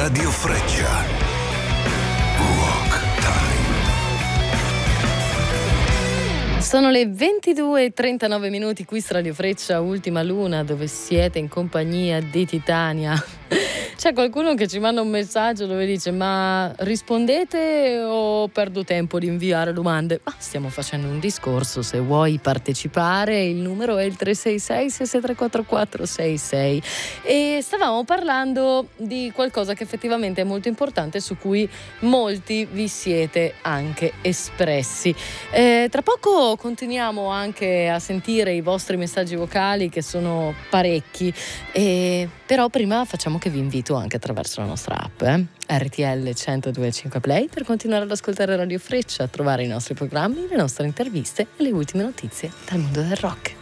Radio Freccia. Rock Time. Sono le 22:39 qui su Radio Freccia, Ultima Luna, dove siete in compagnia di Titania. C'è qualcuno che ci manda un messaggio dove dice: ma rispondete o perdo tempo di inviare domande? Ma stiamo facendo un discorso, se vuoi partecipare il numero è il 366-634466 e stavamo parlando di qualcosa che effettivamente è molto importante, su cui molti vi siete anche espressi. Tra poco continuiamo anche a sentire i vostri messaggi vocali, che sono parecchi, però prima facciamo che vi invito anche attraverso la nostra app RTL 102.5 Play per continuare ad ascoltare Radio Freccia, a trovare i nostri programmi, le nostre interviste e le ultime notizie dal mondo del rock.